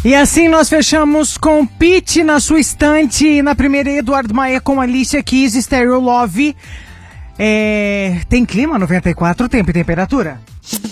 E assim nós fechamos com Pitty na sua estante. Na primeira, Eduardo Maia com Alicia Keys, Stereo Love. Tem clima 94, tempo e temperatura?